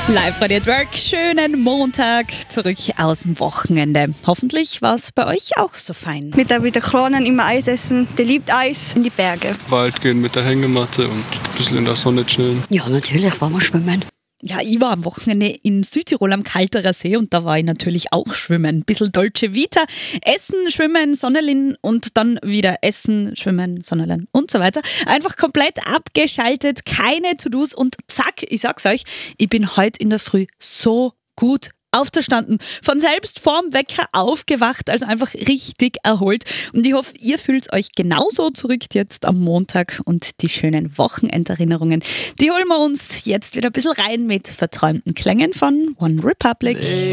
Live Radio at Work, schönen Montag zurück aus dem Wochenende. Hoffentlich war es bei euch auch so fein. Mit der Kronen immer Eis essen, der liebt Eis. In die Berge. Wald gehen mit der Hängematte und ein bisschen in der Sonne chillen. Ja, natürlich, waren wir schwimmen. Ja, ich war am Wochenende in Südtirol am Kalterer See und da war ich natürlich auch schwimmen. Ein bisschen Dolce Vita, Essen, Schwimmen, Sonnenlin und dann wieder Essen, Schwimmen, Sonnenlin und so weiter. Einfach komplett abgeschaltet, keine To-Dos und zack, ich sag's euch, ich bin heute in der Früh so gut aufgestanden, von selbst vorm Wecker aufgewacht, also einfach richtig erholt. Und ich hoffe, ihr fühlt euch genauso zurück jetzt am Montag und die schönen Wochenenderinnerungen, die holen wir uns jetzt wieder ein bisschen rein mit verträumten Klängen von One Republic.